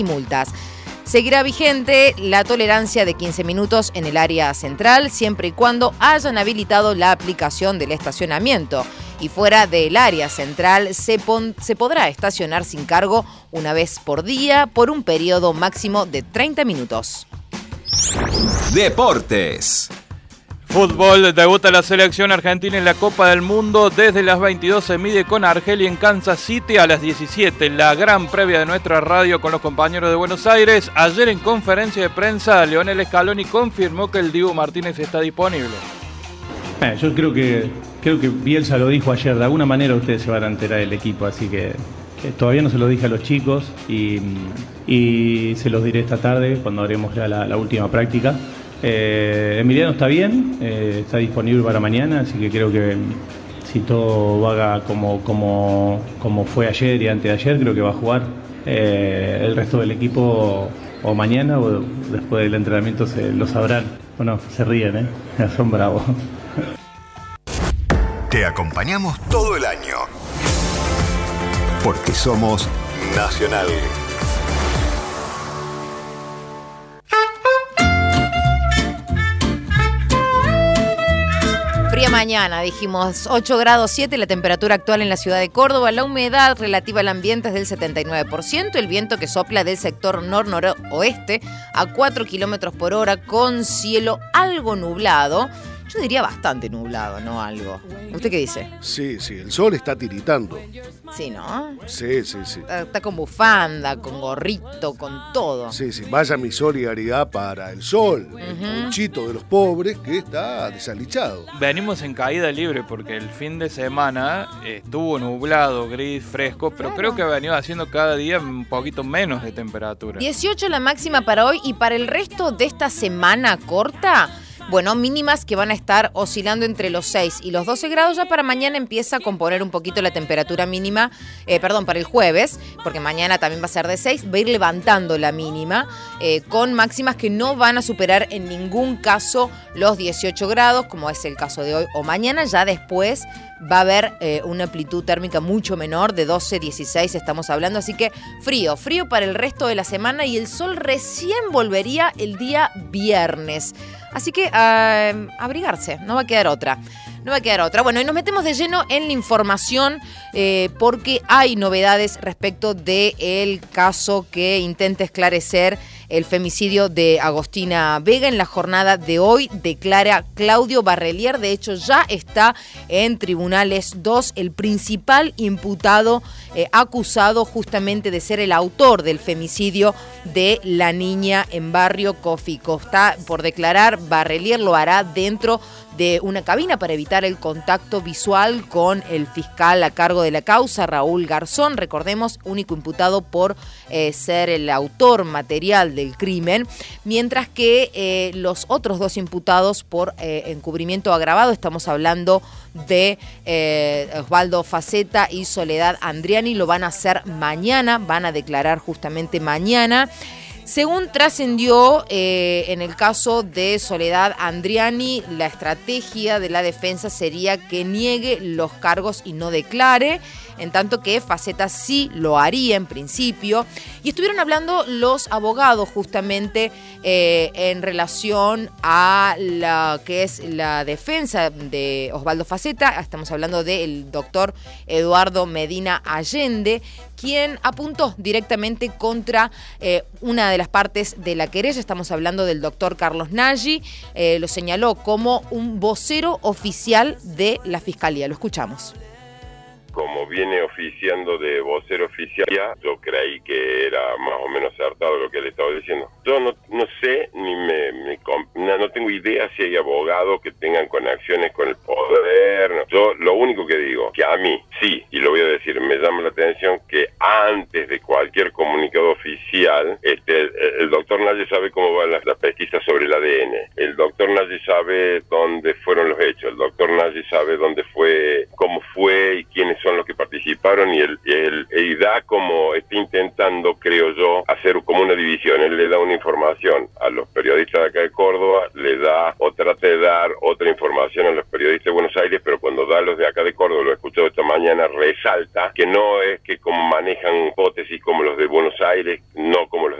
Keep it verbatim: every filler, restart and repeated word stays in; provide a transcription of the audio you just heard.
y multas. Seguirá vigente la tolerancia de quince minutos en el área central, siempre y cuando hayan habilitado la aplicación del estacionamiento. Y fuera del área central se, pon- se podrá estacionar sin cargo una vez por día por un periodo máximo de treinta minutos. Deportes. Fútbol, debuta la selección argentina en la Copa del Mundo. Desde las veintidós se mide con Argelia en Kansas City a las diecisiete. La gran previa de nuestra radio con los compañeros de Buenos Aires. Ayer en conferencia de prensa, Leonel Scaloni confirmó que el Dibu Martínez está disponible. Eh, yo creo que creo que Bielsa lo dijo ayer. De alguna manera ustedes se van a enterar del equipo, así que, que todavía no se lo dije a los chicos y, y se los diré esta tarde cuando haremos ya la, la última práctica. Eh, Emiliano está bien, eh, está disponible para mañana, así que creo que si todo haga como, como, como fue ayer y antes de ayer, creo que va a jugar. Eh, el resto del equipo o mañana o después del entrenamiento se lo sabrán. Bueno, se ríen, ¿eh? Son bravos. Te acompañamos todo el año, porque somos Nacional. Fría mañana, dijimos ocho grados siete, la temperatura actual en la ciudad de Córdoba, la humedad relativa al ambiente es del setenta y nueve por ciento, el viento que sopla del sector nor-noroeste a cuatro kilómetros por hora con cielo algo nublado. Yo diría bastante nublado, no algo. ¿Usted qué dice? Sí, sí, el sol está tiritando. Sí, ¿no? Sí, sí, sí. Está, está con bufanda, con gorrito, con todo. Sí, sí, vaya mi solidaridad para el sol, uh-huh. El conchito de los pobres que está desalichado. Venimos en caída libre porque el fin de semana estuvo nublado, gris, fresco, pero claro, creo que ha venido haciendo cada día un poquito menos de temperatura. dieciocho la máxima para hoy y para el resto de esta semana corta. Bueno, mínimas que van a estar oscilando entre los seis y los doce grados. Ya para mañana empieza a componer un poquito la temperatura mínima, eh, perdón, para el jueves, porque mañana también va a ser de seis, va a ir levantando la mínima, eh, con máximas que no van a superar en ningún caso los dieciocho grados, como es el caso de hoy o mañana. Ya después va a haber eh, una amplitud térmica mucho menor, de doce, dieciséis estamos hablando, así que frío, frío para el resto de la semana y el sol recién volvería el día viernes. Así que uh, abrigarse, no va a quedar otra. No va a quedar otra. Bueno, y nos metemos de lleno en la información eh, porque hay novedades respecto del caso que intenta esclarecer el femicidio de Agostina Vega. En la jornada de hoy declara Claudio Barrelier, de hecho ya está en Tribunales dos, el principal imputado eh, acusado justamente de ser el autor del femicidio de la niña en Barrio Cofico. Está por declarar, Barrelier lo hará dentro de una cabina para evitar el contacto visual con el fiscal a cargo de la causa, Raúl Garzón, recordemos, único imputado por eh, ser el autor material del crimen, mientras que eh, los otros dos imputados por eh, encubrimiento agravado, estamos hablando de eh, Osvaldo Faceta y Soledad Andriani, lo van a hacer mañana, van a declarar justamente mañana. Según trascendió eh, en el caso de Soledad Andriani, la estrategia de la defensa sería que niegue los cargos y no declare, en tanto que Faceta sí lo haría en principio. Y estuvieron hablando los abogados justamente eh, en relación a la que es la defensa de Osvaldo Faceta. Estamos hablando del doctor Eduardo Medina Allende, quien apuntó directamente contra eh, una de las partes de la querella. Estamos hablando del doctor Carlos Nagy, eh, lo señaló como un vocero oficial de la Fiscalía. Lo escuchamos. Como viene oficiando de vocero oficial, yo creí que era más o menos acertado lo que él estaba diciendo. Yo no, no sé, ni me, me no, no tengo idea si hay abogados que tengan conexiones con el poder. No. Yo lo único que digo, que a mí, sí, y lo voy a decir, me llama la atención que antes de cualquier comunicado oficial, este, el, el doctor Nagy sabe cómo va la, la pesquisa sobre el A D N. El doctor Nagy sabe dónde fueron los hechos. El doctor Nagy sabe dónde fue, cómo fue y quiénes son los que participaron, y el, el, el I D A como está intentando, creo yo, hacer como una división. Él le da una información a los periodistas de acá de Córdoba, le da o trata de dar otra información a los periodistas de Buenos Aires, pero cuando da a los de acá de Córdoba, lo he escuchado esta mañana, resalta que no es que como manejan hipótesis como los de Buenos Aires, no como los